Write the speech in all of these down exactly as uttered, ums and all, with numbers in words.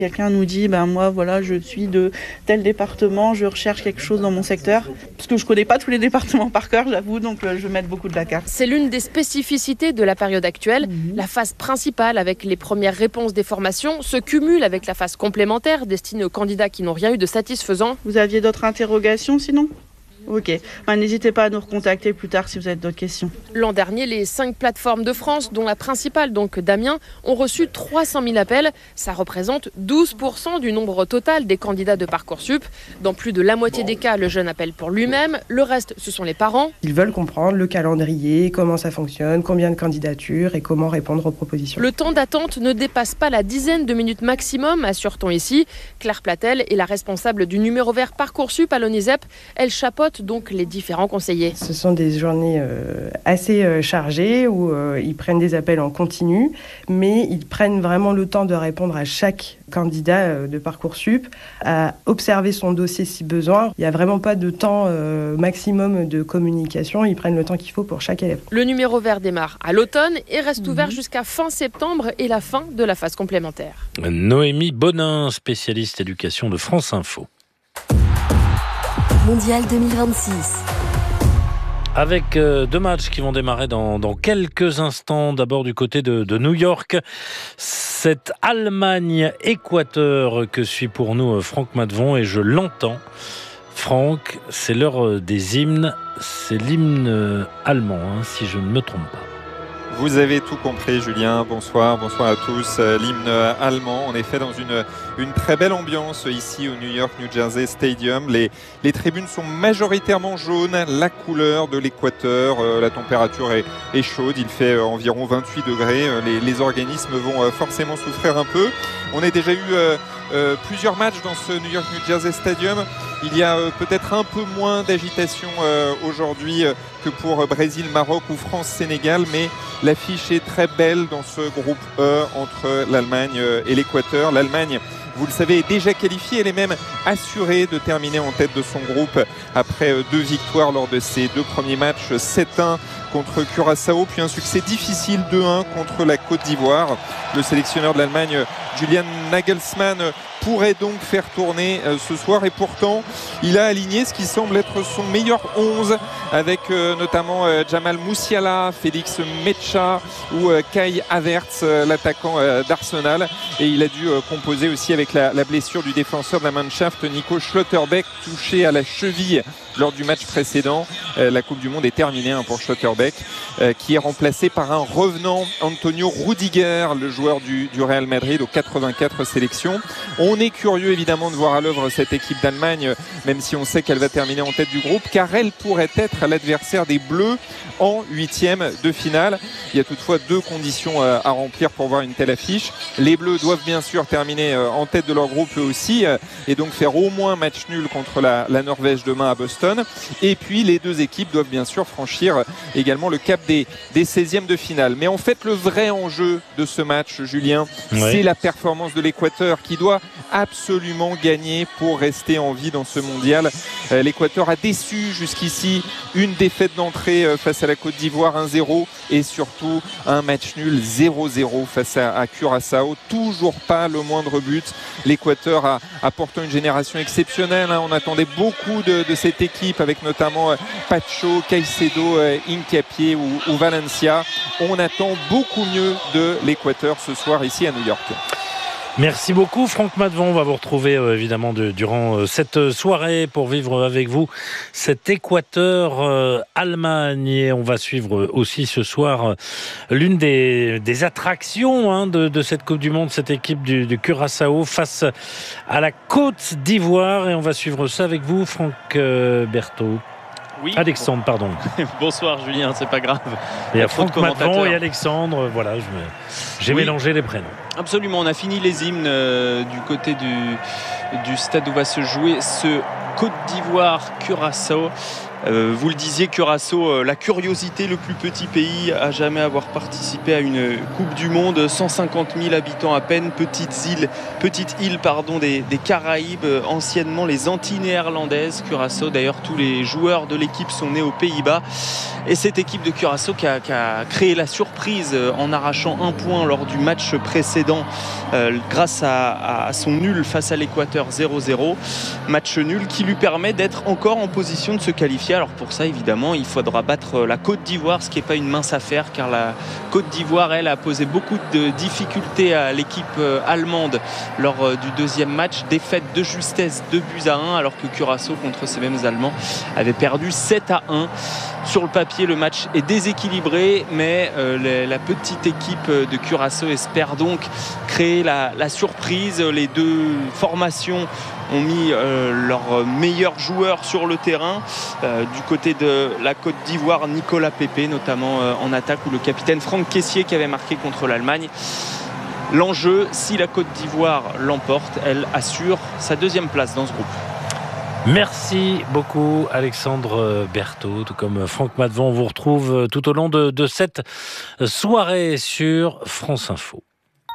Quelqu'un nous dit, ben moi voilà, je suis de tel département, je recherche quelque chose dans mon secteur. Parce que je connais pas tous les départements par cœur, j'avoue, donc euh, je vais mettre beaucoup de la carte. C'est l'une des spécificités de la période actuelle. Mmh. La phase principale, avec les premières réponses des formations, se cumule avec la phase complémentaire destinée aux candidats qui n'ont rien eu de satisfaisant. Vous aviez d'autres interrogations sinon ? Ok, ben, n'hésitez pas à nous recontacter plus tard si vous avez d'autres questions. L'an dernier, les cinq plateformes de France, dont la principale, donc d'Amiens, ont reçu trois cent mille appels. Ça représente douze pour cent du nombre total des candidats de Parcoursup. Dans plus de la moitié des cas, le jeune appelle pour lui-même. Le reste, ce sont les parents. Ils veulent comprendre le calendrier, comment ça fonctionne, combien de candidatures et comment répondre aux propositions. Le temps d'attente ne dépasse pas la dizaine de minutes maximum, assure-t-on ici. Claire Platel est la responsable du numéro vert Parcoursup à l'ONISEP. Elle chapeaute donc les différents conseillers. Ce sont des journées euh, assez euh, chargées où euh, ils prennent des appels en continu, mais ils prennent vraiment le temps de répondre à chaque candidat euh, de Parcoursup, à observer son dossier si besoin. Il n'y a vraiment pas de temps euh, maximum de communication, ils prennent le temps qu'il faut pour chaque élève. Le numéro vert démarre à l'automne et reste mmh. ouvert jusqu'à fin septembre et la fin de la phase complémentaire. Noémie Bonin, spécialiste éducation de France Info. Mondial deux mille vingt-six. Avec euh, deux matchs qui vont démarrer dans, dans quelques instants. D'abord du côté de, de New York, cette Allemagne-Équateur que suit pour nous euh, Franck Maddevon, et je l'entends. Franck, c'est l'heure euh, des hymnes. C'est l'hymne euh, allemand, hein, si je ne me trompe pas. Vous avez tout compris, Julien. Bonsoir, bonsoir à tous. L'hymne allemand, en effet, dans une, une très belle ambiance ici au New York New Jersey Stadium. Les, les tribunes sont majoritairement jaunes, la couleur de l'Équateur. Euh, la température est, est chaude, il fait euh, environ vingt-huit degrés. Les, les organismes vont euh, forcément souffrir un peu. On a déjà eu euh, euh, plusieurs matchs dans ce New York New Jersey Stadium. Il y a euh, peut-être un peu moins d'agitation euh, aujourd'hui euh, que pour Brésil-Maroc ou France-Sénégal, mais l'affiche est très belle dans ce groupe E entre l'Allemagne et l'Équateur. L'Allemagne, vous le savez, est déjà qualifiée. Elle est même assurée de terminer en tête de son groupe après deux victoires lors de ses deux premiers matchs, sept un contre Curaçao, puis un succès difficile deux un contre la Côte d'Ivoire. Le sélectionneur de l'Allemagne, Julian Nagelsmann, pourrait donc faire tourner euh, ce soir, et pourtant il a aligné ce qui semble être son meilleur onze avec euh, notamment euh, Jamal Musiala, Félix Mecha ou euh, Kai Havertz, euh, l'attaquant euh, d'Arsenal, et il a dû euh, composer aussi avec la, la blessure du défenseur de la Mannschaft, Nico Schlotterbeck, touché à la cheville lors du match précédent. Euh, la Coupe du Monde est terminée hein, pour Schlotterbeck, euh, qui est remplacé par un revenant, Antonio Rudiger, le joueur du, du Real Madrid aux quatre-vingt-quatre sélections. On est curieux évidemment de voir à l'œuvre cette équipe d'Allemagne, même si on sait qu'elle va terminer en tête du groupe, car elle pourrait être l'adversaire des Bleus en huitième de finale. Il y a toutefois deux conditions à remplir pour voir une telle affiche. Les Bleus doivent bien sûr terminer en tête de leur groupe eux aussi, et donc faire au moins match nul contre la, la Norvège demain à Boston. Et puis les deux équipes doivent bien sûr franchir également le cap des, des seizièmes de finale. Mais en fait, le vrai enjeu de ce match, Julien, ouais. c'est la performance de l'Équateur, qui doit absolument gagner pour rester en vie dans ce mondial. Euh, L'Équateur a déçu jusqu'ici, une défaite d'entrée euh, face à la Côte d'Ivoire un zéro, et surtout un match nul zéro zéro face à, à Curaçao. Toujours pas le moindre but. L'Équateur a, a pourtant une génération exceptionnelle, hein. On attendait beaucoup de, de cette équipe, avec notamment euh, Pacho, Caicedo, euh, Hincapié ou, ou Valencia. On attend beaucoup mieux de l'Équateur ce soir ici à New York. Merci beaucoup Franck Maddevon. On va vous retrouver euh, évidemment de, durant euh, cette soirée pour vivre avec vous cet Équateur euh, Allemagne, et on va suivre aussi ce soir euh, l'une des, des attractions hein, de, de cette Coupe du Monde, cette équipe du, du Curaçao face à la Côte d'Ivoire, et on va suivre ça avec vous Franck euh, Berthaud. Oui. Alexandre, pardon. Bonsoir Julien, c'est pas grave. Il y a Franck Maddevon et Alexandre, voilà, je me... j'ai oui. mélangé les prénoms. Absolument, on a fini les hymnes euh, du côté du, du stade où va se jouer ce Côte d'Ivoire-Curaçao. Euh, vous le disiez, Curaçao, euh, la curiosité, le plus petit pays à jamais avoir participé à une Coupe du Monde, cent cinquante mille habitants à peine, petite île, petite île pardon, des, des Caraïbes, euh, anciennement les Antilles néerlandaises. Curaçao, d'ailleurs, tous les joueurs de l'équipe sont nés aux Pays-Bas. Et cette équipe de Curaçao qui a, qui a créé la surprise en arrachant un point lors du match précédent euh, grâce à, à son nul face à l'Équateur zéro zéro. Match nul qui lui permet d'être encore en position de se qualifier. Alors pour ça, évidemment, il faudra battre la Côte d'Ivoire, ce qui n'est pas une mince affaire car la Côte d'Ivoire, elle, a posé beaucoup de difficultés à l'équipe allemande lors du deuxième match. Défaite de justesse, deux buts à un, alors que Curaçao, contre ces mêmes Allemands, avait perdu sept à un. Sur le papier, le match est déséquilibré, mais euh, les, la petite équipe de Curaçao espère donc créer la, la surprise. Les deux formations ont mis euh, leurs meilleurs joueurs sur le terrain. Euh, du côté de la Côte d'Ivoire, Nicolas Pepe, notamment euh, en attaque, ou le capitaine Franck Kessié qui avait marqué contre l'Allemagne. L'enjeu, si la Côte d'Ivoire l'emporte, elle assure sa deuxième place dans ce groupe. Merci beaucoup Alexandre Berthaud, tout comme Franck Matvon. On vous retrouve tout au long de, de cette soirée sur France Info.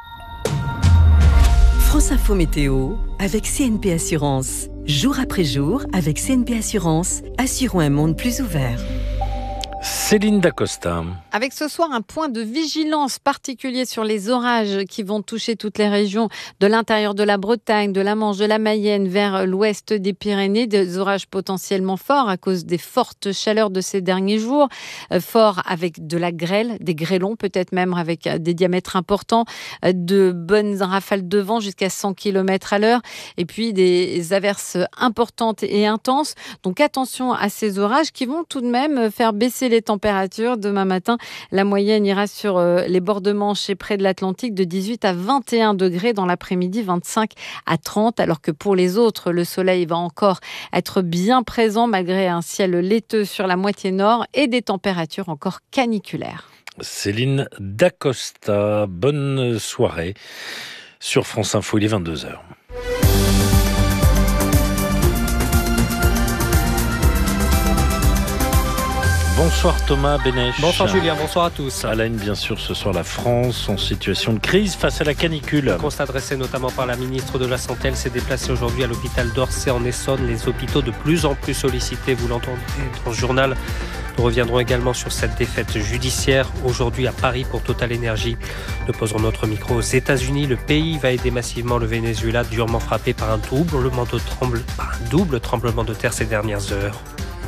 France Info Météo avec C N P Assurance. Jour après jour, avec C N P Assurance, assurons un monde plus ouvert. Céline Dacosta. Avec ce soir un point de vigilance particulier sur les orages qui vont toucher toutes les régions de l'intérieur de la Bretagne, de la Manche, de la Mayenne vers l'ouest des Pyrénées. Des orages potentiellement forts à cause des fortes chaleurs de ces derniers jours. Euh, forts avec de la grêle, des grêlons peut-être même avec des diamètres importants, euh, de bonnes rafales de vent jusqu'à cent kilomètres à l'heure. Et puis des averses importantes et intenses. Donc attention à ces orages qui vont tout de même faire baisser les températures. Demain matin, la moyenne ira sur les bords de Manche et près de l'Atlantique de dix-huit à vingt et un degrés, dans l'après-midi vingt-cinq à trente, alors que pour les autres, le soleil va encore être bien présent malgré un ciel laiteux sur la moitié nord et des températures encore caniculaires. Céline Dacosta, bonne soirée sur France Info, il est vingt-deux heures. Bonsoir Thomas Benech. Bonsoir Julien, bonsoir à tous. À la une, bien sûr, ce soir, la France en situation de crise face à la canicule. Constat dressé notamment par la ministre de la Santé, elle s'est déplacée aujourd'hui à l'hôpital d'Orsay en Essonne. Les hôpitaux de plus en plus sollicités, vous l'entendez dans ce journal. Nous reviendrons également sur cette défaite judiciaire aujourd'hui à Paris pour Total Energy. Nous poserons notre micro aux États-Unis. Le pays va aider massivement le Venezuela, durement frappé par un doublement de tremble, par un double tremblement de terre ces dernières heures.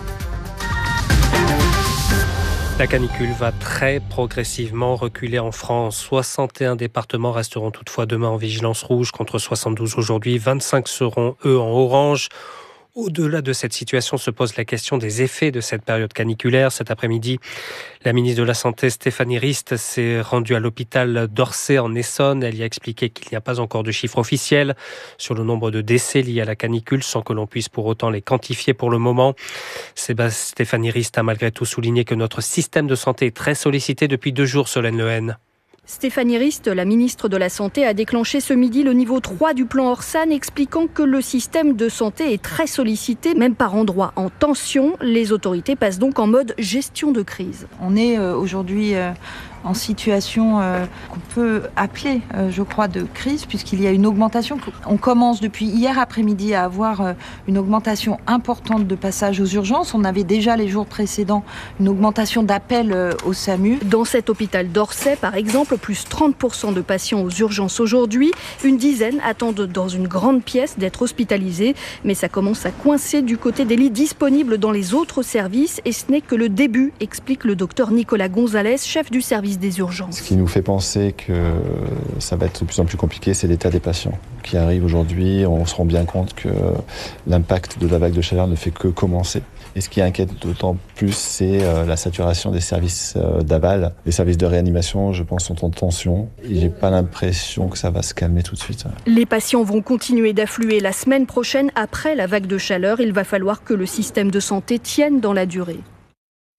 La canicule va très progressivement reculer en France. soixante et un départements resteront toutefois demain en vigilance rouge contre soixante-douze aujourd'hui. vingt-cinq seront, eux, en orange. Au-delà de cette situation se pose la question des effets de cette période caniculaire. Cet après-midi, la ministre de la Santé, Stéphanie Rist, s'est rendue à l'hôpital d'Orsay en Essonne. Elle y a expliqué qu'il n'y a pas encore de chiffres officiels sur le nombre de décès liés à la canicule, sans que l'on puisse pour autant les quantifier pour le moment. Stéphanie Rist a malgré tout souligné que notre système de santé est très sollicité depuis deux jours, Solène Lehen. Stéphanie Rist, la ministre de la Santé, a déclenché ce midi le niveau trois du plan Orsan, expliquant que le système de santé est très sollicité, même par endroits en tension. Les autorités passent donc en mode gestion de crise. On est aujourd'hui en situation euh, qu'on peut appeler, euh, je crois, de crise, puisqu'il y a une augmentation. On commence depuis hier après-midi à avoir euh, une augmentation importante de passages aux urgences. On avait déjà les jours précédents une augmentation d'appels euh, au SAMU. Dans cet hôpital d'Orsay, par exemple, plus trente pour cent de patients aux urgences aujourd'hui. Une dizaine attendent dans une grande pièce d'être hospitalisés. Mais ça commence à coincer du côté des lits disponibles dans les autres services. Et ce n'est que le début, explique le docteur Nicolas Gonzalez, chef du service des urgences. Ce qui nous fait penser que ça va être de plus en plus compliqué, c'est l'état des patients qui arrivent aujourd'hui. On se rend bien compte que l'impact de la vague de chaleur ne fait que commencer. Et ce qui inquiète d'autant plus, c'est la saturation des services d'aval. Les services de réanimation, je pense, sont en tension. Et j'ai pas l'impression que ça va se calmer tout de suite. Les patients vont continuer d'affluer la semaine prochaine après la vague de chaleur. Il va falloir que le système de santé tienne dans la durée.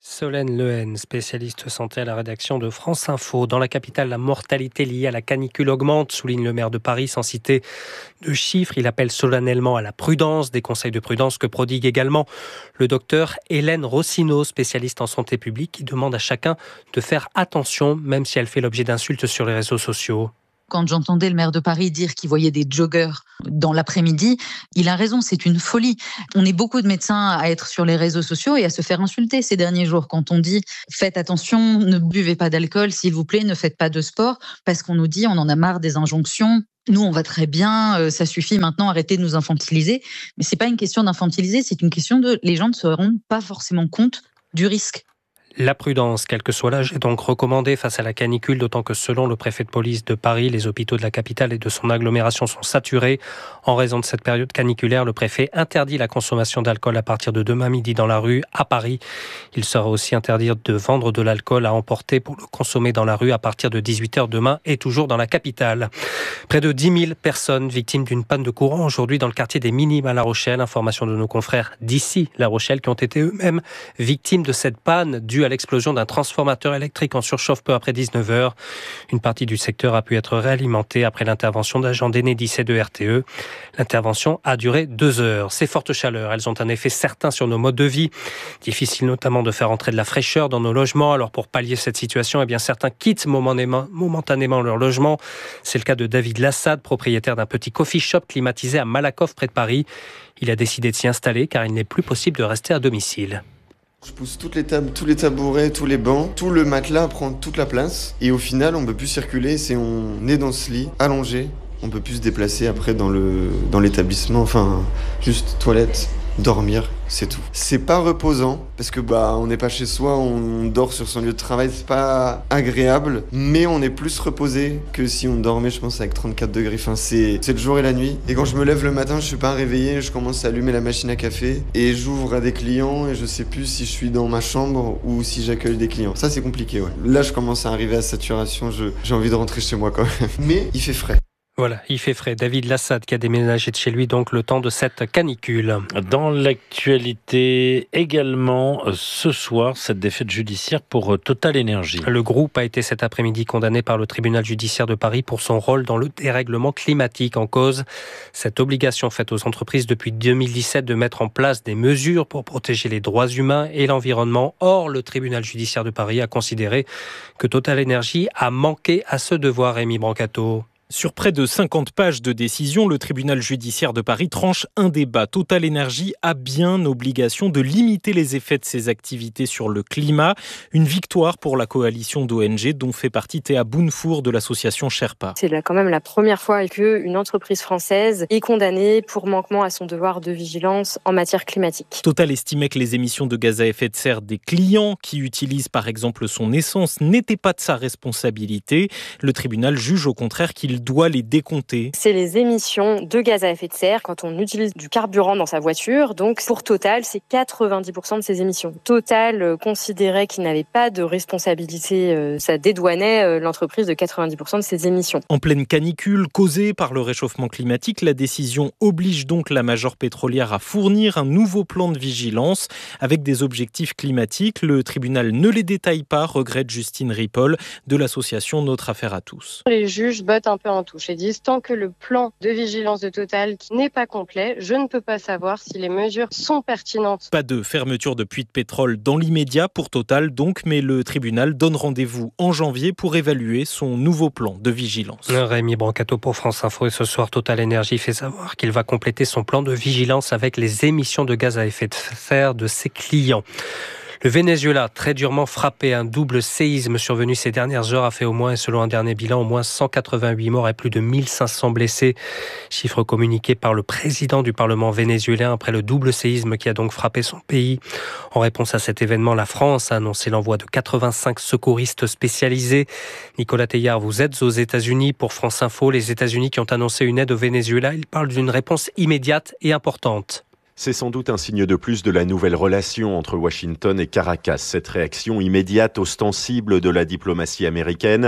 Solène Lehen, spécialiste santé à la rédaction de France Info. Dans la capitale, la mortalité liée à la canicule augmente, souligne le maire de Paris sans citer de chiffres. Il appelle solennellement à la prudence, des conseils de prudence que prodigue également le docteur Hélène Rossineau, spécialiste en santé publique, qui demande à chacun de faire attention, même si elle fait l'objet d'insultes sur les réseaux sociaux. Quand j'entendais le maire de Paris dire qu'il voyait des joggeurs dans l'après-midi, il a raison, c'est une folie. On est beaucoup de médecins à être sur les réseaux sociaux et à se faire insulter ces derniers jours quand on dit « faites attention, ne buvez pas d'alcool, s'il vous plaît, ne faites pas de sport », parce qu'on nous dit on en a marre des injonctions. Nous, on va très bien, ça suffit maintenant, arrêtez de nous infantiliser. Mais c'est pas une question d'infantiliser, c'est une question de les gens ne se rendent pas forcément compte du risque. La prudence, quel que soit l'âge, est donc recommandée face à la canicule, d'autant que selon le préfet de police de Paris, les hôpitaux de la capitale et de son agglomération sont saturés. En raison de cette période caniculaire, le préfet interdit la consommation d'alcool à partir de demain midi dans la rue à Paris. Il sera aussi interdit de vendre de l'alcool à emporter pour le consommer dans la rue à partir de dix-huit heures demain et toujours dans la capitale. Près de dix mille personnes victimes d'une panne de courant aujourd'hui dans le quartier des Minimes à La Rochelle. Information de nos confrères d'ici La Rochelle qui ont été eux-mêmes victimes de cette panne due à l'explosion d'un transformateur électrique en surchauffe peu après dix-neuf heures. Une partie du secteur a pu être réalimentée après l'intervention d'agents d'Enedis et de R T E. L'intervention a duré deux heures. Ces fortes chaleurs, elles ont un effet certain sur nos modes de vie. Difficile notamment de faire entrer de la fraîcheur dans nos logements. Alors pour pallier cette situation, eh bien certains quittent momentanément, momentanément leur logement. C'est le cas de David Lassade, propriétaire d'un petit coffee shop climatisé à Malakoff près de Paris. Il a décidé de s'y installer car il n'est plus possible de rester à domicile. Je pousse toutes les tables, tous les tabourets, tous les bancs, tout le matelas prend toute la place. Et au final, on ne peut plus circuler, c'est on est dans ce lit, allongé. On ne peut plus se déplacer après dans, le, dans l'établissement, enfin, juste toilette, dormir, c'est tout. C'est pas reposant, parce que bah on n'est pas chez soi, on dort sur son lieu de travail, c'est pas agréable, mais on est plus reposé que si on dormait, je pense, avec trente-quatre degrés. Enfin, c'est, c'est le jour et la nuit. Et quand je me lève le matin, je suis pas réveillé, je commence à allumer la machine à café, et j'ouvre à des clients, et je sais plus si je suis dans ma chambre ou si j'accueille des clients. Ça, c'est compliqué, ouais. Là, je commence à arriver à saturation, je, j'ai envie de rentrer chez moi quand même. Mais il fait frais. Voilà, il fait frais. David Lassade qui a déménagé de chez lui donc le temps de cette canicule. Dans l'actualité également, ce soir, cette défaite judiciaire pour Total Énergie. Le groupe a été cet après-midi condamné par le tribunal judiciaire de Paris pour son rôle dans le dérèglement climatique. En cause, cette obligation faite aux entreprises depuis deux mille dix-sept de mettre en place des mesures pour protéger les droits humains et l'environnement. Or, le tribunal judiciaire de Paris a considéré que Total Énergie a manqué à ce devoir. Rémi Brancato. Sur près de cinquante pages de décision, le tribunal judiciaire de Paris tranche un débat. Total Énergie a bien obligation de limiter les effets de ses activités sur le climat. Une victoire pour la coalition d'O N G dont fait partie Théa Bounfour de l'association Sherpa. C'est là quand même la première fois qu'une entreprise française est condamnée pour manquement à son devoir de vigilance en matière climatique. Total estimait que les émissions de gaz à effet de serre des clients qui utilisent par exemple son essence n'étaient pas de sa responsabilité. Le tribunal juge au contraire qu'il doit les décompter. C'est les émissions de gaz à effet de serre quand on utilise du carburant dans sa voiture. Donc pour Total, c'est quatre-vingt-dix pour cent de ses émissions. Total considérait qu'il n'avait pas de responsabilité. Ça dédouanait l'entreprise de quatre-vingt-dix pour cent de ses émissions. En pleine canicule causée par le réchauffement climatique, la décision oblige donc la major pétrolière à fournir un nouveau plan de vigilance avec des objectifs climatiques. Le tribunal ne les détaille pas, regrette Justine Ripoll de l'association Notre Affaire à tous. Les juges bottent un peu en touche et disent tant que le plan de vigilance de Total n'est pas complet, je ne peux pas savoir si les mesures sont pertinentes. Pas de fermeture de puits de pétrole dans l'immédiat pour Total donc, mais le tribunal donne rendez-vous en janvier pour évaluer son nouveau plan de vigilance. Rémi Brancato pour France Info. Et ce soir, Total Énergie fait savoir qu'il va compléter son plan de vigilance avec les émissions de gaz à effet de serre de ses clients. Le Venezuela, très durement frappé, un double séisme survenu ces dernières heures a fait au moins, selon un dernier bilan, au moins cent quatre-vingt-huit morts et plus de mille cinq cents blessés. Chiffre communiqué par le président du Parlement vénézuélien après le double séisme qui a donc frappé son pays. En réponse à cet événement, la France a annoncé l'envoi de quatre-vingt-cinq secouristes spécialisés. Nicolas Teillard, vous êtes aux États-Unis pour France Info. Les États-Unis qui ont annoncé une aide au Venezuela, ils parlent d'une réponse immédiate et importante. C'est sans doute un signe de plus de la nouvelle relation entre Washington et Caracas. Cette réaction immédiate, ostensible de la diplomatie américaine,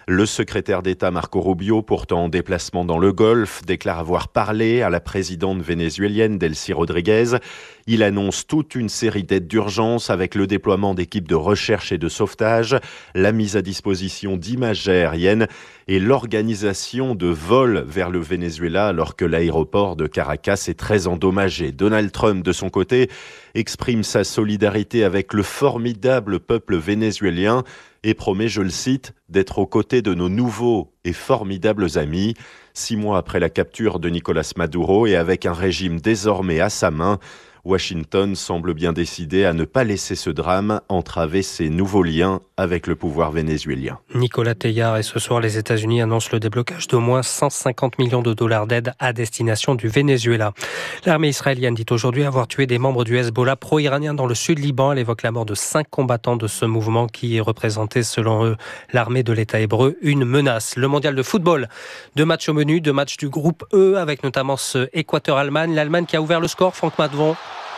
Le secrétaire d'État Marco Rubio, pourtant en déplacement dans le Golfe, déclare avoir parlé à la présidente vénézuélienne Delcy Rodriguez. Il annonce toute une série d'aides d'urgence avec le déploiement d'équipes de recherche et de sauvetage, la mise à disposition d'images aériennes et l'organisation de vols vers le Venezuela alors que l'aéroport de Caracas est très endommagé. Donald Trump, de son côté, exprime sa solidarité avec le formidable peuple vénézuélien et promet, je le cite, d'être aux côtés de nos nouveaux et formidables amis. Six mois après la capture de Nicolás Maduro et avec un régime désormais à sa main, Washington semble bien décidé à ne pas laisser ce drame entraver ses nouveaux liens avec le pouvoir vénézuélien. Nicolas Teilhard, et ce soir, les États-Unis annoncent le déblocage d'au moins cent cinquante millions de dollars d'aide à destination du Venezuela. L'armée israélienne dit aujourd'hui avoir tué des membres du Hezbollah pro-iranien dans le sud Liban. Elle évoque la mort de cinq combattants de ce mouvement qui représentait, selon eux, l'armée de l'État hébreu, une menace. Le mondial de football, deux matchs au menu, deux matchs du groupe E, avec notamment ce Équateur-Allemagne. L'Allemagne qui a ouvert le score, Franck Matvon.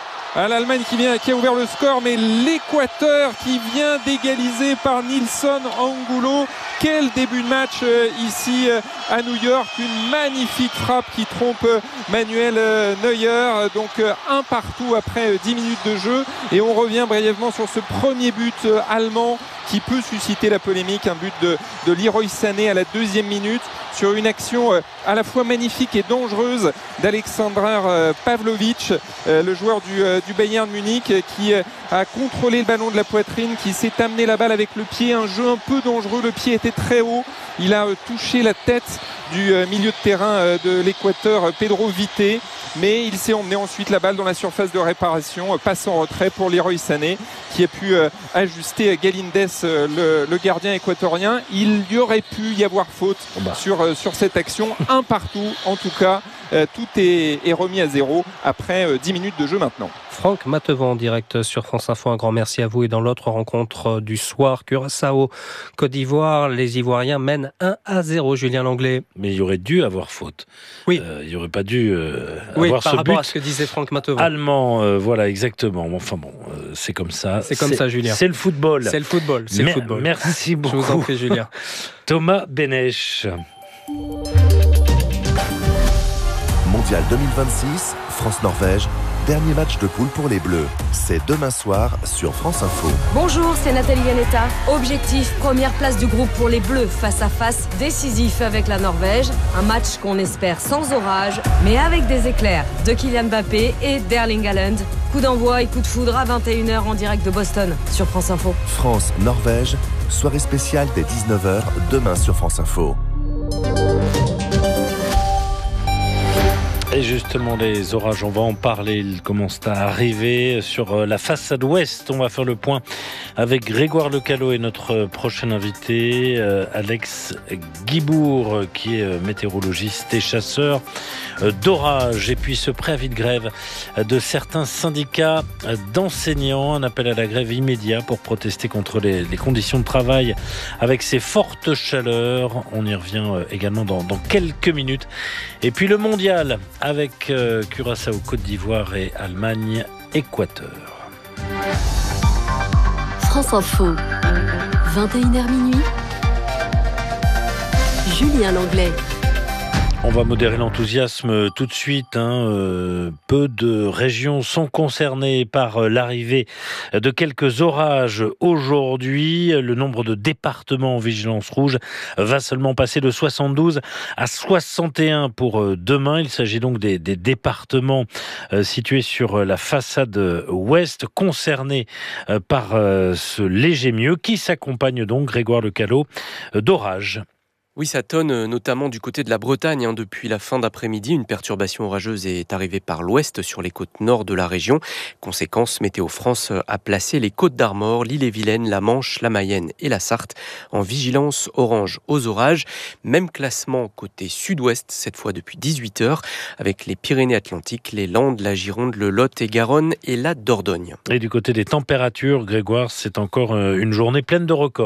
À l'Allemagne qui, vient, qui a ouvert le score, mais l'Équateur qui vient d'égaliser par Nilson Angulo. Quel début de match euh, ici euh, à New York. Une magnifique frappe qui trompe euh, Manuel euh, Neuer. Donc euh, un partout après euh, dix minutes de jeu. Et on revient brièvement sur ce premier but euh, allemand qui peut susciter la polémique. Un but de, de Leroy Sané à la deuxième minute sur une action euh, à la fois magnifique et dangereuse d'Alexander euh, Pavlovic, euh, le joueur du, euh, du Bayern Munich, euh, qui euh, a contrôlé le ballon de la poitrine, qui s'est amené la balle avec le pied. Un jeu un peu dangereux, le pied était très haut. Il a euh, touché la tête du euh, milieu de terrain euh, de l'Équateur, euh, Pedro Vité, mais il s'est emmené ensuite la balle dans la surface de réparation, euh, passe en retrait pour Leroy Sané, qui a pu euh, ajuster Galíndez, euh, le, le gardien équatorien. Il y aurait pu y avoir faute oh bah. sur, euh, sur cette action, un partout en tout cas. Euh, tout est, est remis à zéro après euh, dix minutes de jeu maintenant. Franck Mattevant en direct sur France Info, un grand merci à vous. Et dans l'autre rencontre du soir, Curaçao, Côte d'Ivoire, les Ivoiriens mènent un à zéro, Julien Langlais. Mais il y aurait dû avoir faute. Oui. Euh, il n'y aurait pas dû euh, oui, avoir par ce rapport but à ce que disait Franck Mattevant. Allemand, euh, voilà, exactement. Enfin bon, euh, c'est comme ça. C'est comme c'est, ça, Julien. C'est le football. C'est le football. C'est Mer- le football. Merci beaucoup. Je vous en prie, Julien. Thomas Benech. Mondial deux mille vingt-six, France-Norvège, dernier match de poule pour les Bleus. C'est demain soir sur France Info. Bonjour, c'est Nathalie Yanetta. Objectif, première place du groupe pour les Bleus, face à face décisif avec la Norvège. Un match qu'on espère sans orage, mais avec des éclairs de Kylian Mbappé et d'Erling Haaland. Coup d'envoi et coup de foudre à vingt et une heures en direct de Boston sur France Info. France-Norvège, soirée spéciale dès dix-neuf heures, demain sur France Info. Et justement, les orages, on va en parler. Ils commencent à arriver sur la façade ouest. On va faire le point avec Grégoire Lecalot et notre prochain invité, Alex Guibourg, qui est météorologiste et chasseur d'orage. Et puis ce préavis de grève de certains syndicats d'enseignants, un appel à la grève immédiat pour protester contre les, les conditions de travail avec ces fortes chaleurs. On y revient également dans, dans quelques minutes. Et puis le mondial avec euh, Curaçao, Côte d'Ivoire et Allemagne, Équateur. France Info, vingt et une heures minuit. Julien Langlais. On va modérer l'enthousiasme tout de suite. Hein. Euh, peu de régions sont concernées par l'arrivée de quelques orages aujourd'hui. Le nombre de départements en vigilance rouge va seulement passer de soixante-douze à soixante et un pour demain. Il s'agit donc des, des départements euh, situés sur la façade ouest, concernés euh, par euh, ce léger mieux qui s'accompagne donc, Grégoire Lecalot, euh, d'orages. Oui, ça tonne notamment du côté de la Bretagne. Hein. Depuis la fin d'après-midi, une perturbation orageuse est arrivée par l'ouest sur les côtes nord de la région. Conséquence, Météo France a placé les Côtes d'Armor, l'Ille-et-Vilaine, la Manche, la Mayenne et la Sarthe en vigilance orange aux orages. Même classement côté sud-ouest, cette fois depuis dix-huit heures, avec les Pyrénées-Atlantiques, les Landes, la Gironde, le Lot et Garonne et la Dordogne. Et du côté des températures, Grégoire, c'est encore une journée pleine de records.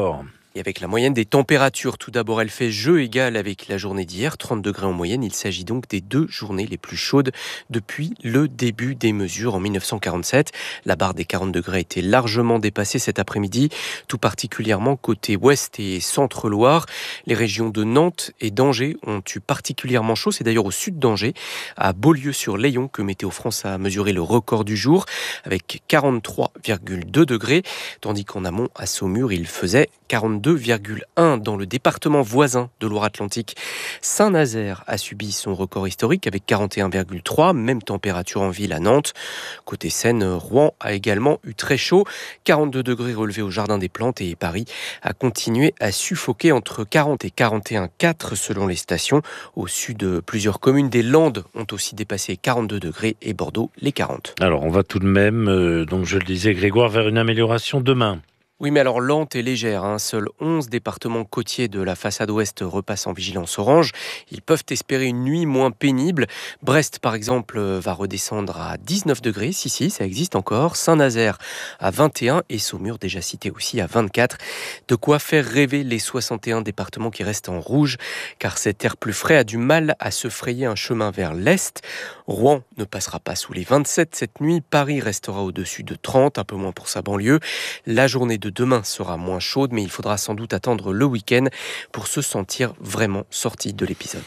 Et avec la moyenne des températures, tout d'abord, elle fait jeu égal avec la journée d'hier, trente degrés en moyenne. Il s'agit donc des deux journées les plus chaudes depuis le début des mesures en dix-neuf cent quarante-sept. La barre des quarante degrés a été largement dépassée cet après-midi, tout particulièrement côté ouest et centre-Loire. Les régions de Nantes et d'Angers ont eu particulièrement chaud. C'est d'ailleurs au sud d'Angers, à Beaulieu-sur-Layon, que Météo France a mesuré le record du jour, avec quarante-trois virgule deux degrés, tandis qu'en amont, à Saumur, il faisait quarante-deux virgule un. Dans le département voisin de Loire-Atlantique, Saint-Nazaire a subi son record historique avec quarante et un virgule trois, même température en ville à Nantes. Côté Seine, Rouen a également eu très chaud, quarante-deux degrés relevés au Jardin des Plantes, et Paris a continué à suffoquer entre quarante et quarante et un virgule quatre selon les stations. Au sud, plusieurs communes des Landes ont aussi dépassé quarante-deux degrés et Bordeaux les quarante. Alors on va tout de même, euh, donc je le disais Grégoire, vers une amélioration demain. Oui, mais alors lente et légère. Hein. Seuls onze départements côtiers de la façade ouest repassent en vigilance orange. Ils peuvent espérer une nuit moins pénible. Brest, par exemple, va redescendre à dix-neuf degrés. Si, si, ça existe encore. Saint-Nazaire à vingt et un et Saumur, déjà cité aussi, à vingt-quatre. De quoi faire rêver les soixante et un départements qui restent en rouge, car cet air plus frais a du mal à se frayer un chemin vers l'est. Rouen ne passera pas sous les vingt-sept cette nuit. Paris restera au-dessus de trente, un peu moins pour sa banlieue. La journée de demain sera moins chaude, mais il faudra sans doute attendre le week-end pour se sentir vraiment sorti de l'épisode.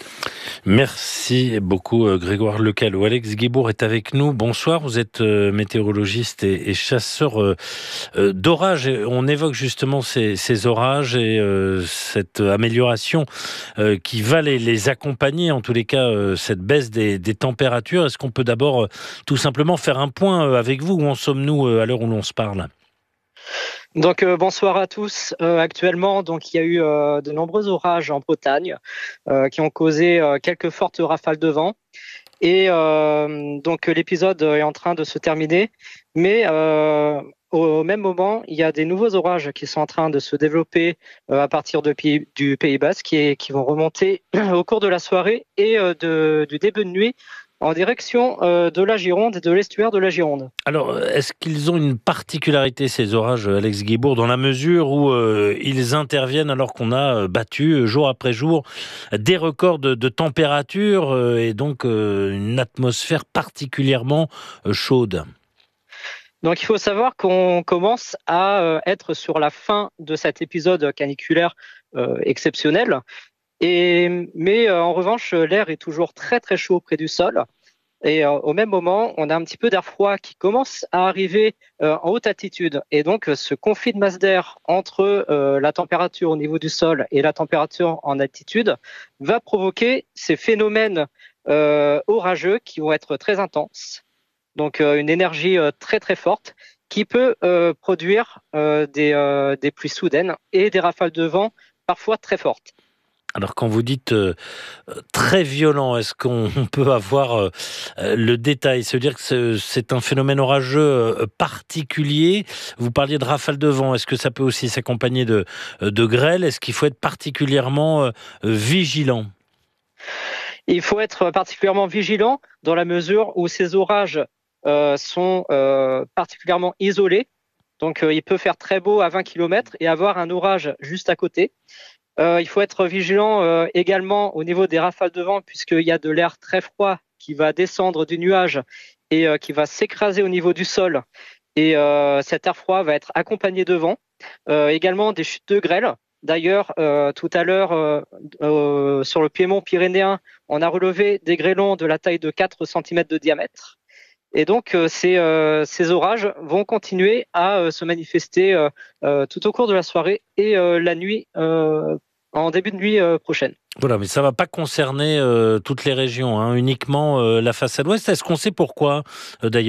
Merci beaucoup Grégoire Lecalot. Alex Guibourg est avec nous. Bonsoir, vous êtes météorologiste et, et chasseur euh, d'orages. On évoque justement ces, ces orages et euh, cette amélioration euh, qui va les, les accompagner, en tous les cas euh, cette baisse des, des températures. Est-ce qu'on peut d'abord euh, tout simplement faire un point euh, avec vous? Où en sommes-nous euh, à l'heure où l'on se parle? Donc euh, bonsoir à tous. Euh, actuellement, donc il y a eu euh, de nombreux orages en Bretagne euh, qui ont causé euh, quelques fortes rafales de vent. Et euh, donc l'épisode est en train de se terminer, mais euh, au même moment, il y a des nouveaux orages qui sont en train de se développer euh, à partir de, du Pays Basque qui, qui vont remonter au cours de la soirée et euh, de, du début de nuit en direction euh, de la Gironde et de l'estuaire de la Gironde. Alors, est-ce qu'ils ont une particularité, ces orages, Alex Guibourg, dans la mesure où euh, ils interviennent alors qu'on a battu jour après jour des records de, de température euh, et donc euh, une atmosphère particulièrement euh, chaude? Donc il faut savoir qu'on commence à euh, être sur la fin de cet épisode caniculaire euh, exceptionnel. Et, mais euh, en revanche, l'air est toujours très très chaud près du sol. Et euh, au même moment, on a un petit peu d'air froid qui commence à arriver euh, en haute altitude. Et donc, ce conflit de masse d'air entre euh, la température au niveau du sol et la température en altitude va provoquer ces phénomènes euh, orageux qui vont être très intenses. Donc, euh, une énergie euh, très très forte qui peut euh, produire euh, des, euh, des pluies soudaines et des rafales de vent parfois très fortes. Alors quand vous dites euh, très violent, est-ce qu'on peut avoir euh, le détail, se dire que c'est un phénomène orageux euh, particulier? Vous parliez de rafales de vent, est-ce que ça peut aussi s'accompagner de, de grêle? Est-ce qu'il faut être particulièrement euh, vigilant? Il faut être particulièrement vigilant dans la mesure où ces orages euh, sont euh, particulièrement isolés. Donc euh, il peut faire très beau à vingt kilomètres et avoir un orage juste à côté. Euh, il faut être vigilant euh, également au niveau des rafales de vent puisqu'il y a de l'air très froid qui va descendre du nuage et euh, qui va s'écraser au niveau du sol. Et euh, cet air froid va être accompagné de vent. Euh, également des chutes de grêle. D'ailleurs, euh, tout à l'heure, euh, euh, sur le piémont pyrénéen, on a relevé des grêlons de la taille de quatre centimètres de diamètre. Et donc, euh, ces, euh, ces orages vont continuer à euh, se manifester euh, euh, tout au cours de la soirée et euh, la nuit, euh, en début de nuit euh, prochaine. Voilà, mais ça ne va pas concerner euh, toutes les régions, hein, uniquement euh, la façade ouest. Est-ce qu'on sait pourquoi, euh, d'ailleurs ?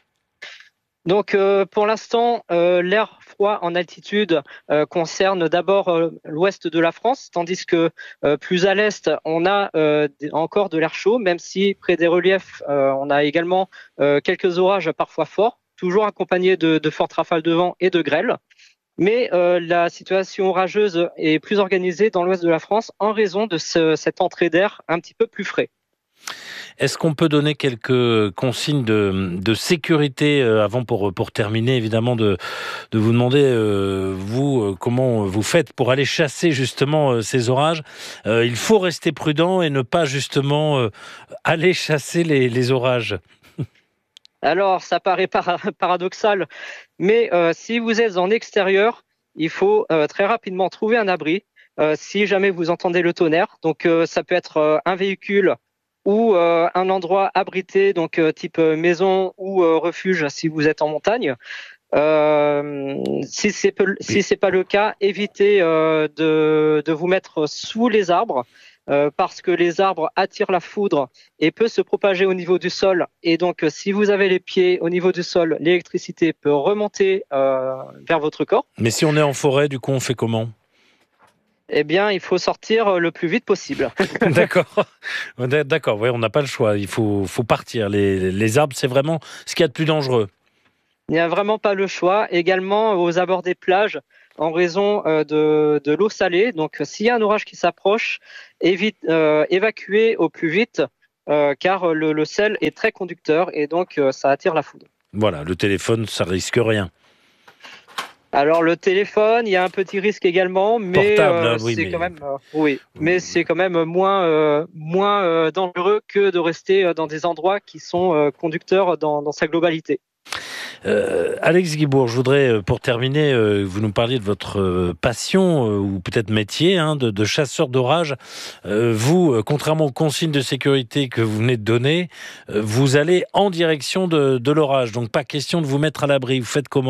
Donc, euh, pour l'instant, euh, l'air froid en altitude euh, concerne d'abord euh, l'ouest de la France, tandis que euh, plus à l'est, on a euh, encore de l'air chaud, même si près des reliefs, euh, on a également euh, quelques orages parfois forts, toujours accompagnés de, de fortes rafales de vent et de grêle. Mais euh, la situation orageuse est plus organisée dans l'ouest de la France en raison de ce, cette entrée d'air un petit peu plus frais. Est-ce qu'on peut donner quelques consignes de, de sécurité euh, avant pour, pour terminer, évidemment, de, de vous demander, euh, vous, euh, comment vous faites pour aller chasser justement euh, ces orages. Euh, il faut rester prudent et ne pas justement euh, aller chasser les, les orages. Alors, ça paraît para- paradoxal, mais euh, si vous êtes en extérieur, il faut euh, très rapidement trouver un abri. Euh, si jamais vous entendez le tonnerre, donc euh, ça peut être euh, un véhicule ou euh, un endroit abrité, donc euh, type euh, maison ou euh, refuge si vous êtes en montagne. Euh, si c'est peu, si c'est pas le cas, évitez euh, de, de vous mettre sous les arbres euh, parce que les arbres attirent la foudre et peut se propager au niveau du sol. Et donc, si vous avez les pieds au niveau du sol, l'électricité peut remonter euh, vers votre corps. Mais si on est en forêt, du coup, on fait comment ? Eh bien, il faut sortir le plus vite possible. D'accord, d'accord. Ouais, on n'a pas le choix. Il faut, faut partir. Les, les arbres, c'est vraiment ce qu'il y a de plus dangereux. Il n'y a vraiment pas le choix. Également aux abords des plages, en raison euh, de, de l'eau salée. Donc, s'il y a un orage qui s'approche, évite, euh, évacuez au plus vite, euh, car le, le sel est très conducteur et donc euh, ça attire la foudre. Voilà, le téléphone, ça risque rien. Alors le téléphone, il y a un petit risque également, mais Portable, euh, hein, oui, c'est mais... quand même, euh, oui, mais c'est quand même moins euh, moins euh, dangereux que de rester dans des endroits qui sont euh, conducteurs dans, dans sa globalité. Euh, Alex Guibourg, je voudrais, pour terminer, euh, vous nous parliez de votre euh, passion, euh, ou peut-être métier, hein, de, de chasseur d'orage. Euh, vous, euh, contrairement aux consignes de sécurité que vous venez de donner, euh, vous allez en direction de, de l'orage. Donc pas question de vous mettre à l'abri. Vous faites comment ?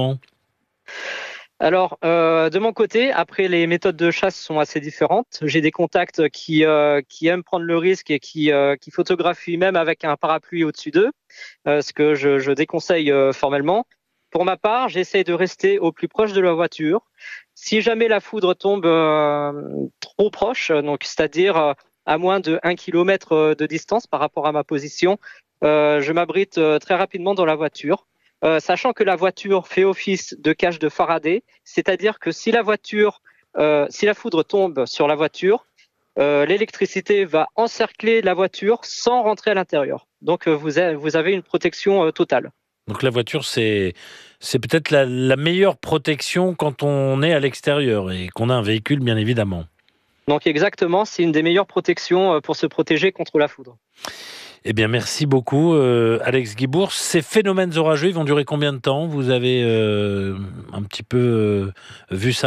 Alors, euh, de mon côté, après les méthodes de chasse sont assez différentes. J'ai des contacts qui euh, qui aiment prendre le risque et qui euh, qui photographient même avec un parapluie au-dessus d'eux, euh, ce que je, je déconseille euh, formellement. Pour ma part, j'essaie de rester au plus proche de la voiture. Si jamais la foudre tombe euh, trop proche, donc c'est-à-dire euh, à moins de un kilomètre de distance par rapport à ma position, euh, je m'abrite euh, très rapidement dans la voiture. Euh, sachant que la voiture fait office de cage de Faraday, c'est-à-dire que si la voiture, euh, si la foudre tombe sur la voiture, euh, l'électricité va encercler la voiture sans rentrer à l'intérieur. Donc euh, vous, avez, vous avez une protection euh, totale. Donc la voiture, c'est, c'est peut-être la, la meilleure protection quand on est à l'extérieur et qu'on a un véhicule, bien évidemment. Donc exactement, c'est une des meilleures protections pour se protéger contre la foudre. Eh bien, merci beaucoup, euh, Alex Guibourg. Ces phénomènes orageux, ils vont durer combien de temps ? Vous avez euh, un petit peu euh, vu ça ?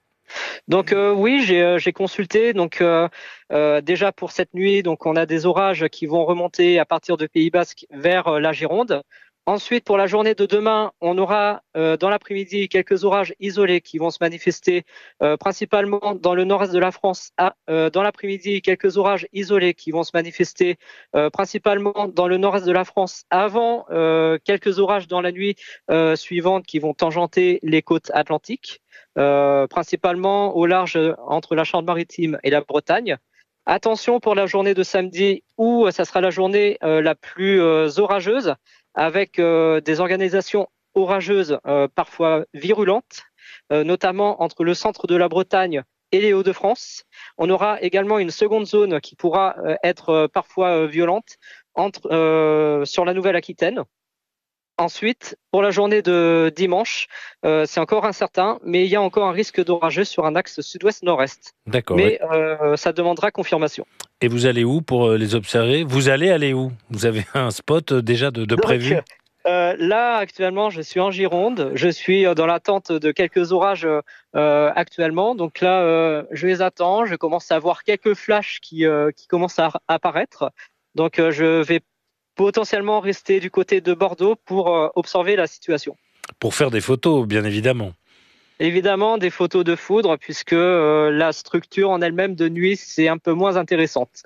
Donc euh, oui, j'ai, euh, j'ai consulté. Donc euh, euh, déjà pour cette nuit, donc on a des orages qui vont remonter à partir de Pays Basque vers euh, la Gironde. Ensuite, pour la journée de demain, on aura euh, dans l'après-midi quelques orages isolés qui vont se manifester euh, principalement dans le nord-est de la France. À, euh, dans l'après-midi, quelques orages isolés qui vont se manifester euh, principalement dans le nord-est de la France avant euh, quelques orages dans la nuit euh, suivante qui vont tangenter les côtes atlantiques, euh, principalement au large entre la Charente-Maritime et la Bretagne. Attention pour la journée de samedi où ça sera la journée euh, la plus euh, orageuse, avec euh, des organisations orageuses euh, parfois virulentes, euh, notamment entre le centre de la Bretagne et les Hauts-de-France. On aura également une seconde zone qui pourra euh, être euh, parfois euh, violente entre, euh, sur la Nouvelle-Aquitaine. Ensuite, pour la journée de dimanche, euh, c'est encore incertain, mais il y a encore un risque d'orageux sur un axe sud-ouest-nord-est. D'accord. Mais ouais. euh, ça demandera confirmation. Et vous allez où pour les observer ? Vous allez aller où ? Vous avez un spot déjà de, de Donc, prévu ? euh, Là, actuellement, je suis en Gironde. Je suis dans l'attente de quelques orages euh, actuellement. Donc là, euh, je les attends. Je commence à voir quelques flashs qui, euh, qui commencent à apparaître. Donc, euh, je vais potentiellement rester du côté de Bordeaux pour euh, observer la situation. Pour faire des photos, bien évidemment. Évidemment, des photos de foudre, puisque euh, la structure en elle-même de nuit, c'est un peu moins intéressante.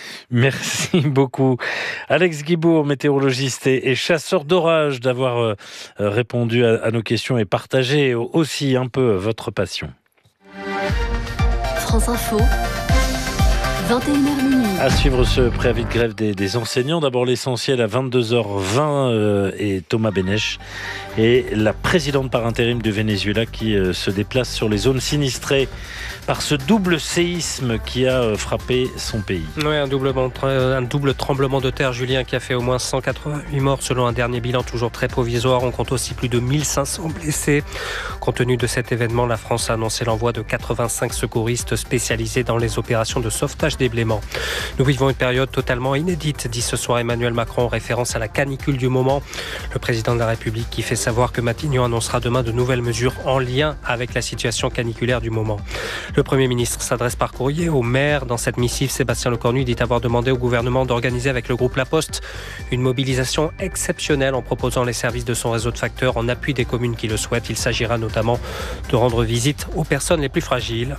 Merci beaucoup. Alex Guibourg, météorologiste et, et chasseur d'orage, d'avoir euh, répondu à, à nos questions et partagé aussi un peu votre passion. France Info, vingt et une heures minuit. À suivre ce préavis de grève des, des enseignants. D'abord l'essentiel à vingt-deux heures vingt euh, et Thomas Benech et la présidente par intérim du Venezuela qui euh, se déplace sur les zones sinistrées par ce double séisme qui a euh, frappé son pays. Oui, un double, un double tremblement de terre, Julien, qui a fait au moins cent quatre-vingt-huit morts selon un dernier bilan toujours très provisoire. On compte aussi plus de mille cinq cents blessés. Compte tenu de cet événement, la France a annoncé l'envoi de quatre-vingt-cinq secouristes spécialisés dans les opérations de sauvetage des blêments. Nous vivons une période totalement inédite, dit ce soir Emmanuel Macron en référence à la canicule du moment. Le président de la République qui fait savoir que Matignon annoncera demain de nouvelles mesures en lien avec la situation caniculaire du moment. Le Premier ministre s'adresse par courrier aux maires. Dans cette missive, Sébastien Lecornu dit avoir demandé au gouvernement d'organiser avec le groupe La Poste une mobilisation exceptionnelle en proposant les services de son réseau de facteurs en appui des communes qui le souhaitent. Il s'agira notamment de rendre visite aux personnes les plus fragiles.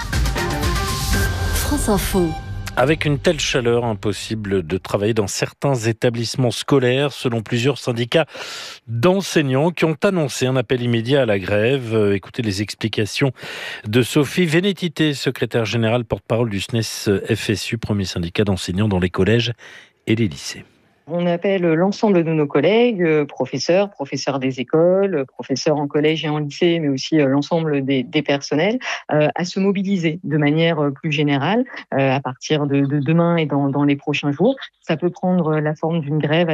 France Info. Avec une telle chaleur, impossible de travailler dans certains établissements scolaires, selon plusieurs syndicats d'enseignants qui ont annoncé un appel immédiat à la grève. Écoutez les explications de Sophie Vénétité, secrétaire générale porte-parole du S N E S F S U, premier syndicat d'enseignants dans les collèges et les lycées. On appelle l'ensemble de nos collègues, professeurs, professeurs des écoles, professeurs en collège et en lycée, mais aussi l'ensemble des, des personnels, euh, à se mobiliser de manière plus générale euh, à partir de, de demain et dans, dans les prochains jours. Ça peut prendre la forme d'une grève